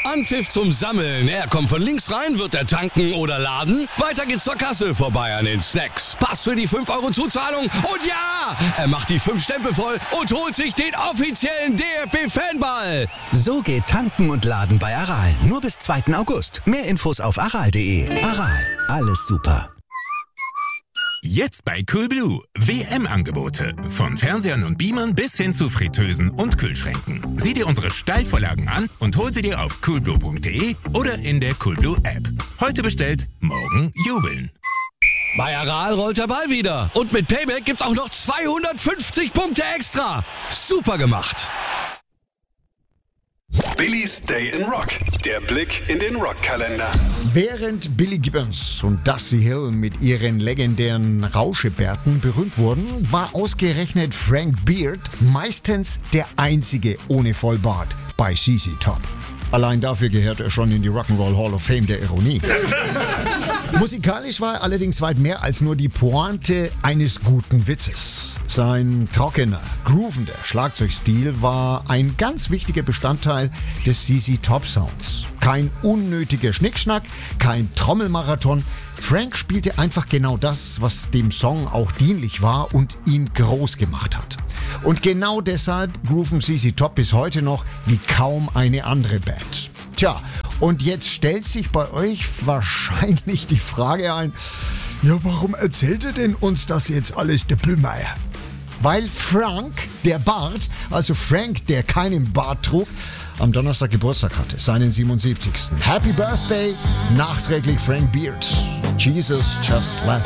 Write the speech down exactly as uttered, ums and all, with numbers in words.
Anpfiff zum Sammeln. Er kommt von links rein, wird er tanken oder laden. Weiter geht's zur Kasse, vorbei an den Snacks. Pass für die fünf Euro Zuzahlung und ja, er macht die fünf Stempel voll und holt sich den offiziellen D F B-Fanball. So geht Tanken und Laden bei Aral. Nur bis zweiten August. Mehr Infos auf aral punkt de. Aral, alles super. Jetzt bei Coolblue. W M-Angebote. Von Fernsehern und Beamern bis hin zu Fritteusen und Kühlschränken. Sieh dir unsere Steilvorlagen an und hol sie dir auf coolblue punkt de oder in der Coolblue-App. Heute bestellt, morgen jubeln. Bei Aral rollt der Ball wieder. Und mit Payback gibt's auch noch zweihundertfünfzig Punkte extra. Super gemacht. Billys Day in Rock. Der Blick in den Rockkalender. Während Billy Gibbons und Dusty Hill mit ihren legendären Rauschebärten berühmt wurden, war ausgerechnet Frank Beard meistens der einzige ohne Vollbart bei Z Z Top. Allein dafür gehört er schon in die Rock'n'Roll Hall of Fame der Ironie. Musikalisch war er allerdings weit mehr als nur die Pointe eines guten Witzes. Sein trockener, groovender Schlagzeugstil war ein ganz wichtiger Bestandteil des Z Z Top Sounds. Kein unnötiger Schnickschnack, kein Trommelmarathon. Frank spielte einfach genau das, was dem Song auch dienlich war und ihn groß gemacht hat. Und genau deshalb grooven Z Z Top bis heute noch wie kaum eine andere Band. Tja, und jetzt stellt sich bei euch wahrscheinlich die Frage ein, ja, warum erzählte denn uns das jetzt alles der Blümeier? Weil Frank, der Bart, also Frank, der keinen Bart trug, am Donnerstag Geburtstag hatte, seinen siebenundsiebzigsten Happy Birthday, nachträglich Frank Beard. Jesus just left.